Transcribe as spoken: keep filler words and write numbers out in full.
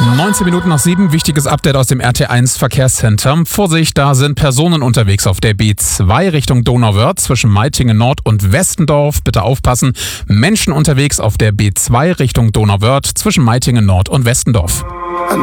neunzehn Minuten nach sieben, wichtiges Update aus dem R T eins Verkehrscenter. Vorsicht, da sind Personen unterwegs auf der B zwei Richtung Donauwörth zwischen Meitingen Nord und Westendorf. Bitte aufpassen. Menschen unterwegs auf der B zwei Richtung Donauwörth zwischen Meitingen Nord und Westendorf.